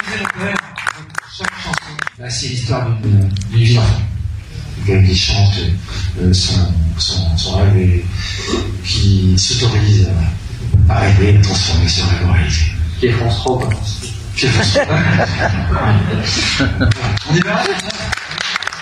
Chaque chanson, bah, c'est l'histoire d'une vie d'enfant. Quelqu'un qui chante son rêve et qui s'autorise à rêver et transformer ce rêve en réalité. Qui est France 3 ou pas? On y va.